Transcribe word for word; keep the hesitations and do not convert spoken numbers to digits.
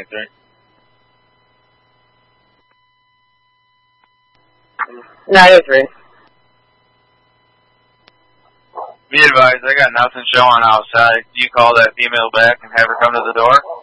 three. nine oh three. Be advised, I got nothing showing outside. Do you call that female back and have her come to the door?